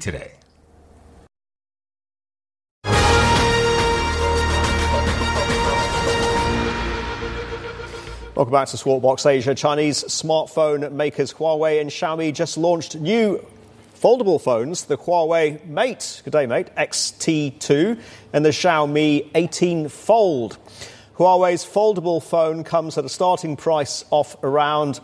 today. Welcome back to Squawk Asia. Chinese smartphone makers Huawei and Xiaomi just launched new foldable phones, the Huawei Mate, good day mate, XT2 and the Xiaomi 18 Fold. Huawei's foldable phone comes at a starting price of around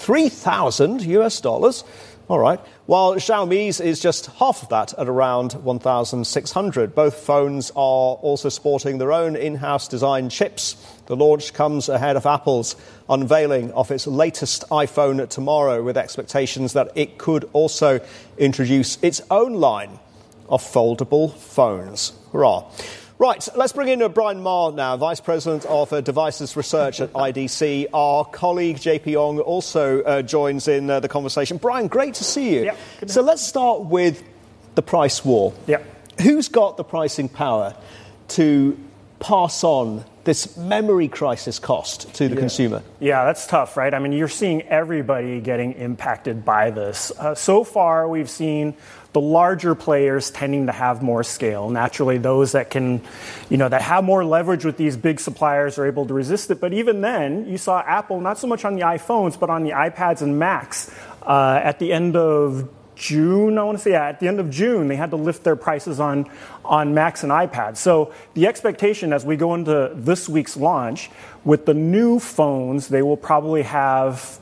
$3,000. All right. While Xiaomi's is just half of that at around 1,600. Both phones are also sporting their own in-house design chips. The launch comes ahead of Apple's unveiling of its latest iPhone tomorrow, with expectations that it could also introduce its own line of foldable phones. Hurrah. Right, let's bring in Brian Ma now, Vice President of Devices Research at IDC. Our colleague JP Ong also joins in the conversation. Brian, great to see you. Yep, so let's start with the price war. Yep. Who's got the pricing power to pass on this memory crisis cost to the consumer? Yeah, that's tough, right? I mean, you're seeing everybody getting impacted by this. So far, we've seen the larger players tending to have more scale. Naturally, those that can, that have more leverage with these big suppliers are able to resist it. But even then, you saw Apple, not so much on the iPhones, but on the iPads and Macs at the end of June, at the end of June, they had to lift their prices on Macs and iPads. So the expectation as we go into this week's launch, with the new phones, they will probably have,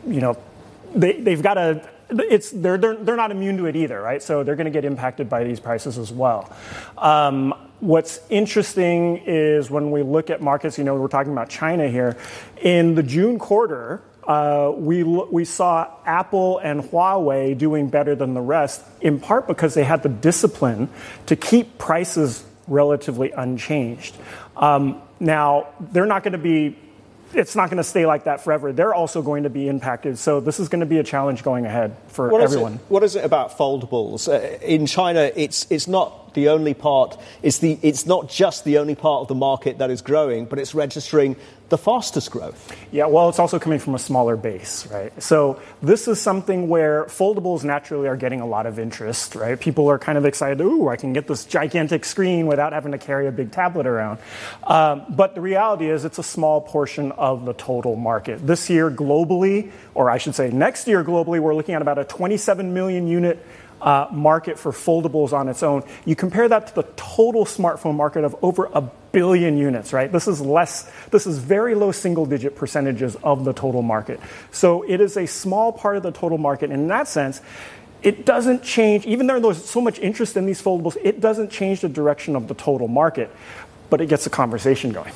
they've got to, they're not immune to it either, right? So they're going to get impacted by these prices as well. What's interesting is when we look at markets, we're talking about China here. In the June quarter, we saw Apple and Huawei doing better than the rest, in part because they had the discipline to keep prices relatively unchanged. Now, they're not going to be, it's not going to stay like that forever. They're also going to be impacted. So this is going to be a challenge going ahead for everyone. What is it about foldables? In China, it's not the only part. It's not just the only part of the market that is growing, but it's registering the fastest growth. Yeah, well, it's also coming from a smaller base, right? So this is something where foldables naturally are getting a lot of interest, right? People are kind of excited, ooh, I can get this gigantic screen without having to carry a big tablet around. But the reality is it's a small portion of the total market. This year globally, or I should say next year globally, we're looking at about a 27 million unit market for foldables on its own. You compare that to the total smartphone market of over 1 billion units, right? This is very low single-digit percentages of the total market. So it is a small part of the total market. And in that sense, it doesn't change, even though there's so much interest in these foldables, it doesn't change the direction of the total market, but it gets the conversation going.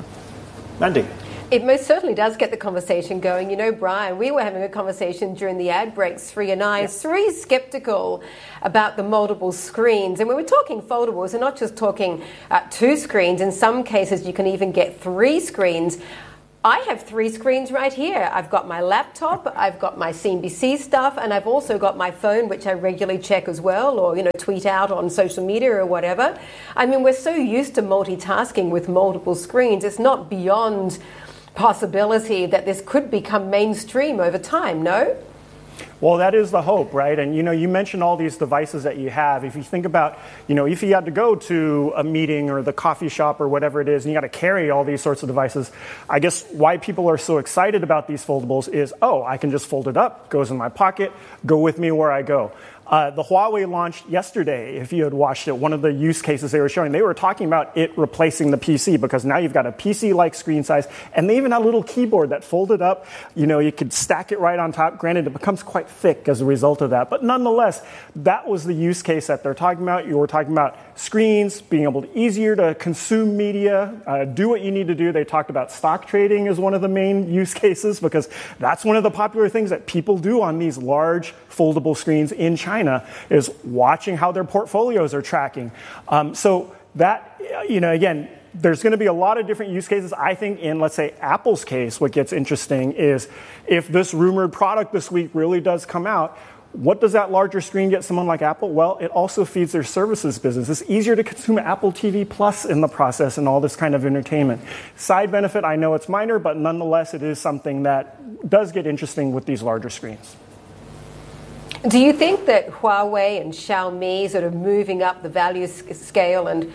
Mandy. It most certainly does get the conversation going. Brian, we were having a conversation during the ad breaks, Sri and I. Sri's skeptical about the multiple screens. And when we're talking foldables, we're not just talking 2 screens. In some cases, you can even get 3 screens. I have 3 screens right here. I've got my laptop, I've got my CNBC stuff, and I've also got my phone, which I regularly check as well, or, tweet out on social media or whatever. I mean, we're so used to multitasking with multiple screens. It's not beyond possibility that this could become mainstream over time, no? Well, that is the hope, right? And, you mentioned all these devices that you have. If you think about, if you had to go to a meeting or the coffee shop or whatever it is, and you got to carry all these sorts of devices, I guess why people are so excited about these foldables is, I can just fold it up, goes in my pocket, go with me where I go. The Huawei launched yesterday, if you had watched it, one of the use cases they were showing, they were talking about it replacing the PC, because now you've got a PC-like screen size, and they even had a little keyboard that folded up. You could stack it right on top. Granted, it becomes quite thick as a result of that. But nonetheless, that was the use case that they're talking about. You were talking about screens, being able to easier to consume media, do what you need to do. They talked about stock trading as one of the main use cases, because that's one of the popular things that people do on these large foldable screens in China, is watching how their portfolios are tracking. So that, again, there's going to be a lot of different use cases. I think in, let's say, Apple's case, what gets interesting is if this rumored product this week really does come out, what does that larger screen get someone like Apple? Well, it also feeds their services business. It's easier to consume Apple TV Plus in the process and all this kind of entertainment. Side benefit, I know it's minor, but nonetheless, it is something that does get interesting with these larger screens. Do you think that Huawei and Xiaomi sort of moving up the value scale and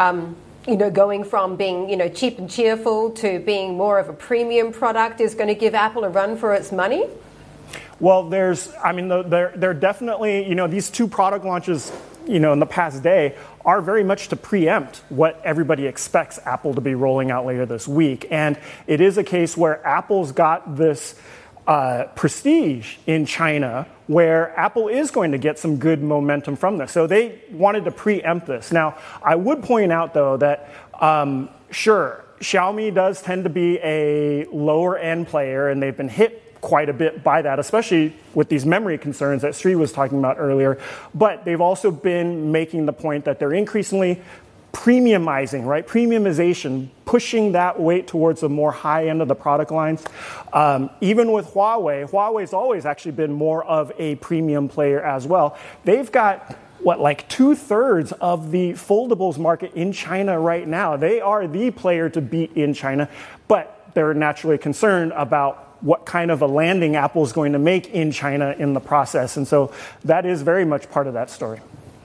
going from being cheap and cheerful to being more of a premium product is going to give Apple a run for its money? Well, they're definitely, these two product launches, in the past day are very much to preempt what everybody expects Apple to be rolling out later this week. And it is a case where Apple's got this prestige in China where Apple is going to get some good momentum from this. So they wanted to preempt this. Now, I would point out, though, that sure, Xiaomi does tend to be a lower-end player, and they've been hit quite a bit by that, especially with these memory concerns that Sri was talking about earlier. But they've also been making the point that they're increasingly premiumizing, right? Premiumization, pushing that weight towards the more high end of the product lines. Even with Huawei's always actually been more of a premium player as well. They've got like 2/3 of the foldables market in China right now. They are the player to beat in China, but they're naturally concerned about what kind of a landing Apple is going to make in China in the process. And so that is very much part of that story.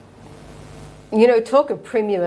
Talk of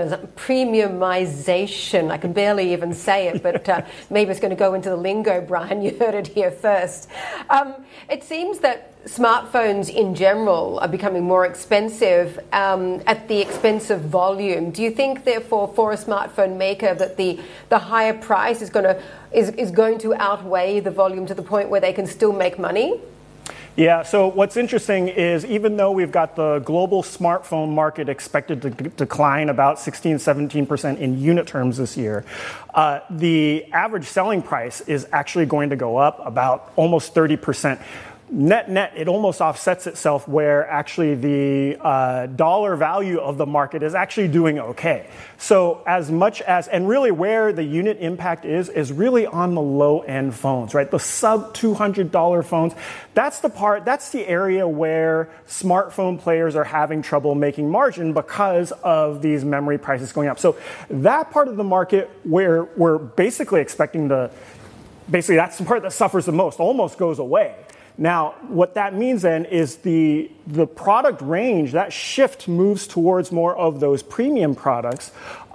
premiumization. I can barely even say it, but maybe it's going to go into the lingo, Brian. You heard it here first. It seems that smartphones in general are becoming more expensive at the expense of volume. Do you think, therefore, for a smartphone maker that the higher price is going to outweigh the volume to the point where they can still make money? Yeah, so what's interesting is even though we've got the global smartphone market expected to decline about 16-17% in unit terms this year, the average selling price is actually going to go up about almost 30%. Net, it almost offsets itself where actually the dollar value of the market is actually doing okay. So as much as, and really where the unit impact is really on the low-end phones, right? The sub-$200 phones. That's the area where smartphone players are having trouble making margin because of these memory prices going up. So that part of the market where we're basically expecting that's the part that suffers the most, almost goes away. Now, what that means then is the product range, that shift moves towards more of those premium products.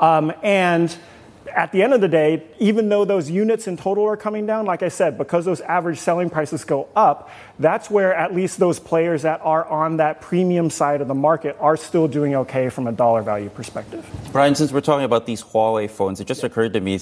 And at the end of the day, even though those units in total are coming down, like I said, because those average selling prices go up, that's where at least those players that are on that premium side of the market are still doing okay from a dollar value perspective. Brian, since we're talking about these Huawei phones, it just occurred to me,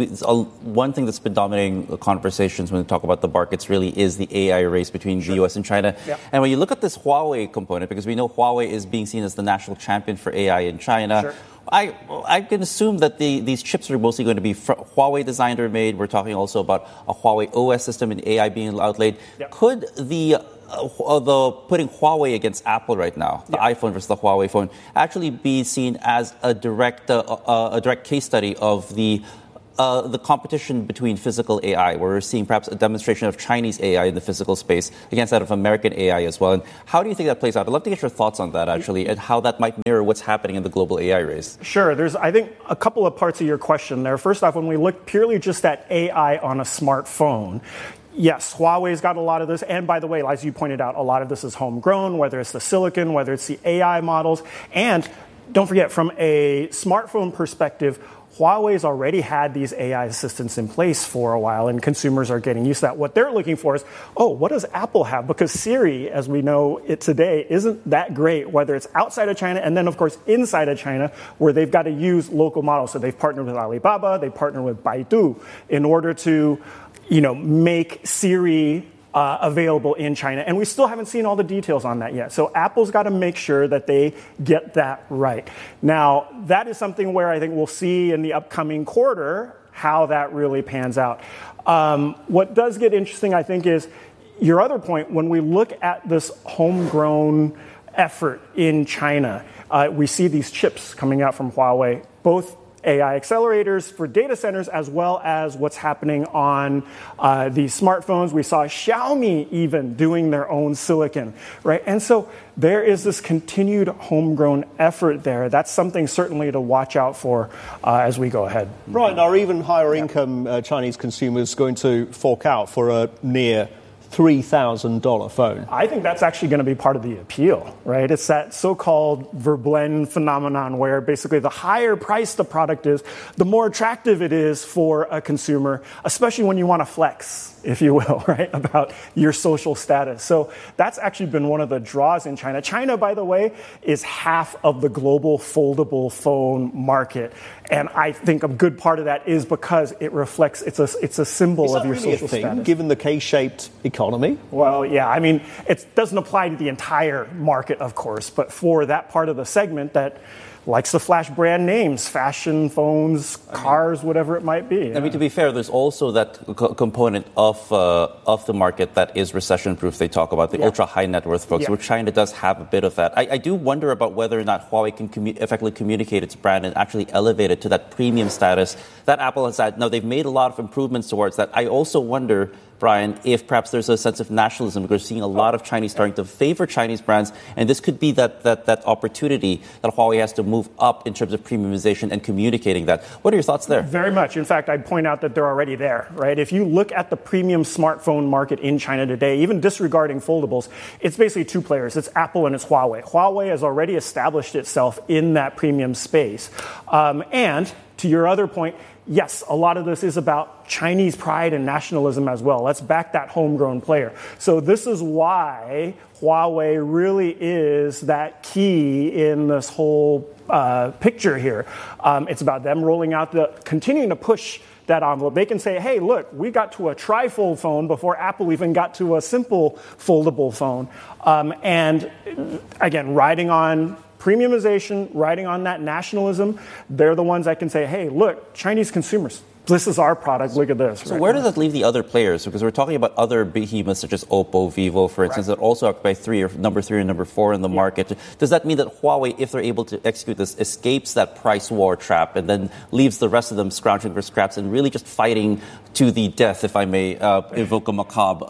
one thing that's been dominating the conversations when we talk about the markets really is the AI race between the US and China. Yeah. And when you look at this Huawei component, because we know Huawei is being seen as the national champion for AI in China, sure. I can assume that these chips are mostly going to be Huawei designed or made. We're talking also about a Huawei OS system and AI being outlaid. Yep. Could the putting Huawei against Apple right now, the iPhone versus the Huawei phone, actually be seen as a direct case study of the competition between physical AI, where we're seeing perhaps a demonstration of Chinese AI in the physical space against that of American AI as well? And how do you think that plays out? I'd love to get your thoughts on that, actually, and how that might mirror what's happening in the global AI race. Sure. There's, I think, a couple of parts of your question there. First off, when we look purely just at AI on a smartphone, yes, Huawei's got a lot of this. And by the way, as you pointed out, a lot of this is homegrown, whether it's the silicon, whether it's the AI models. And don't forget, from a smartphone perspective, Huawei's already had these AI assistants in place for a while, and consumers are getting used to that. What they're looking for is, what does Apple have? Because Siri, as we know it today, isn't that great, whether it's outside of China and then, of course, inside of China, where they've got to use local models. So they've partnered with Alibaba, they partnered with Baidu in order to, make Siri available in China. And we still haven't seen all the details on that yet. So Apple's got to make sure that they get that right. Now, that is something where I think we'll see in the upcoming quarter how that really pans out. What does get interesting, I think, is your other point. When we look at this homegrown effort in China, we see these chips coming out from Huawei, both AI accelerators for data centers, as well as what's happening on these smartphones. We saw Xiaomi even doing their own silicon, right? And so there is this continued homegrown effort there. That's something certainly to watch out for as we go ahead. Right, are even higher income Chinese consumers going to fork out for a near $3,000 phone. I think that's actually going to be part of the appeal, right? It's that so-called Verblend phenomenon where basically the higher price the product is, the more attractive it is for a consumer, especially when you want to flex, if you will, right, about your social status. So that's actually been one of the draws in China. China, by the way, is half of the global foldable phone market. And I think a good part of that is because it reflects, it's a symbol of your really social status. Given the K-shaped economy? Well, yeah, I mean, it doesn't apply to the entire market, of course, but for that part of the segment that likes to flash brand names, fashion, phones, cars, whatever it might be. I mean, to be fair, there's also that component of the market that is recession-proof. They talk about the ultra-high net worth folks, where China does have a bit of that. I do wonder about whether or not Huawei can effectively communicate its brand and actually elevate it to that premium status that Apple has had. Now, they've made a lot of improvements towards that. I also wonder, Brian, if perhaps there's a sense of nationalism because we're seeing a lot of Chinese starting to favor Chinese brands, and this could be that opportunity that Huawei has to move up in terms of premiumization and communicating that. What are your thoughts there? Very much. In fact, I'd point out that they're already there, right? If you look at the premium smartphone market in China today, even disregarding foldables, it's basically two players. It's Apple and it's Huawei. Huawei has already established itself in that premium space. And to your other point, yes, a lot of this is about Chinese pride and nationalism as well. Let's back that homegrown player. So this is why Huawei really is that key in this whole picture here. It's about them rolling out continuing to push that envelope. They can say, hey, look, we got to a tri-fold phone before Apple even got to a simple foldable phone. And again, riding on premiumization, riding on that nationalism, they're the ones that can say, hey, look, Chinese consumers, this is our product, look at this. So where does that leave the other players? Because we're talking about other behemoths such as Oppo, Vivo, for instance, that also occupy number 3 or number 4 in the market. Does that mean that Huawei, if they're able to execute this, escapes that price war trap and then leaves the rest of them scrounging for scraps and really just fighting to the death, if I may evoke a macabre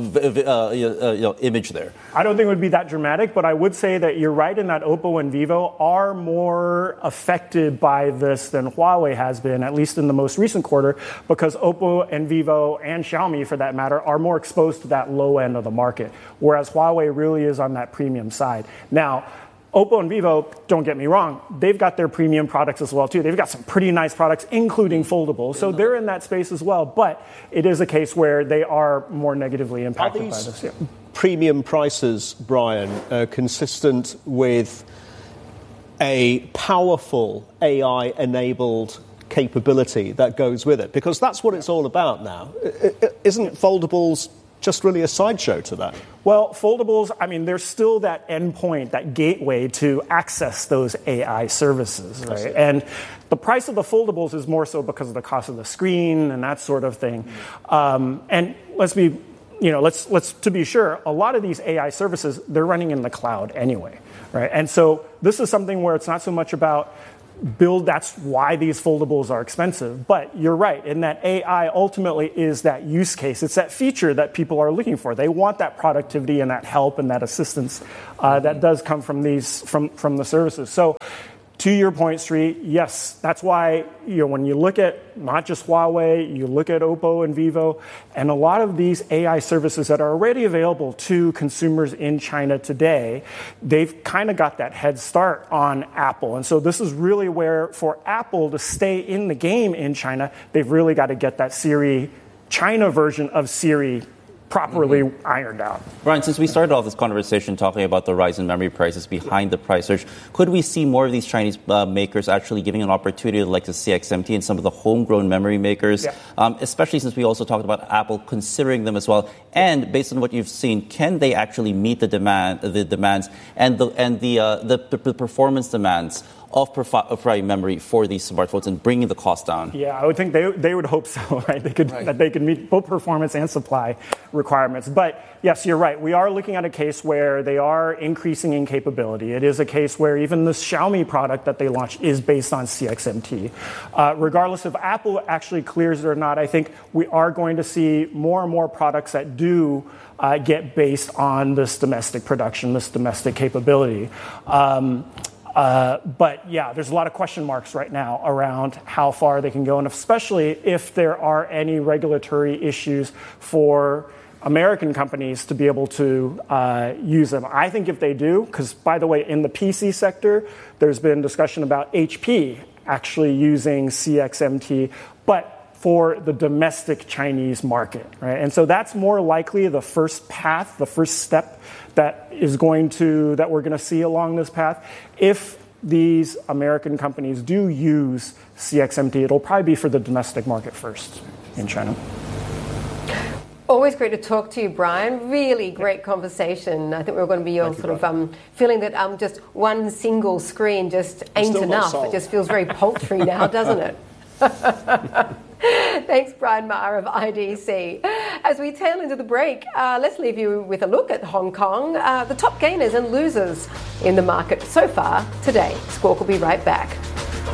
image there? I don't think it would be that dramatic, but I would say that you're right in that Oppo and Vivo are more affected by this than Huawei has been, at least in the most recent quarter, because Oppo and Vivo and Xiaomi, for that matter, are more exposed to that low end of the market, whereas Huawei really is on that premium side. Now, Oppo and Vivo, don't get me wrong, they've got their premium products as well, too. They've got some pretty nice products, including foldables. So they're in that space as well. But it is a case where they are more negatively impacted by this. Yeah. Premium prices, Brian, consistent with a powerful AI-enabled capability that goes with it? Because that's what it's all about now. Isn't foldables just really a sideshow to that? Well, foldables, I mean, there's still that endpoint, that gateway to access those AI services, right? And the price of the foldables is more so because of the cost of the screen and that sort of thing. And let's be, let's to be sure, a lot of these AI services, they're running in the cloud anyway, right? And so this is something where it's not so much about that's why these foldables are expensive. But you're right, in that AI ultimately is that use case. It's that feature that people are looking for. They want that productivity and that help and that assistance that does come from from the services. So to your point, Sri, yes, that's why when you look at not just Huawei, you look at Oppo and Vivo, and a lot of these AI services that are already available to consumers in China today, they've kind of got that head start on Apple. And so this is really where, for Apple to stay in the game in China, they've really got to get that China version of Siri properly ironed out. Brian, since we started off this conversation talking about the rise in memory prices behind the price surge, could we see more of these Chinese makers actually giving an opportunity like the CXMT and some of the homegrown memory makers, especially since we also talked about Apple considering them as well? And based on what you've seen, can they actually meet the demands and the performance demands of providing memory for these smartphones and bringing the cost down? Yeah, I would think they would hope so, right? That they could meet both performance and supply requirements. But yes, you're right. We are looking at a case where they are increasing in capability. It is a case where even the Xiaomi product that they launched is based on CXMT. Regardless if Apple actually clears it or not, I think we are going to see more and more products that do get based on this domestic production, this domestic capability. But yeah, there's a lot of question marks right now around how far they can go, and especially if there are any regulatory issues for American companies to be able to use them. I think if they do, because by the way, in the PC sector, there's been discussion about HP actually using CXMT, but for the domestic Chinese market, right? And so that's more likely the first path, the first step that we're going to see along this path. If these American companies do use CXMT, it'll probably be for the domestic market first in China. Always great to talk to you, Brian. Really great conversation. I think we're going to be all sort of feeling that just one single screen just ain't enough. It just feels very paltry now, doesn't it? Thanks, Brian Ma of IDC. As we tail into the break, let's leave you with a look at Hong Kong, the top gainers and losers in the market so far today. Squawk will be right back.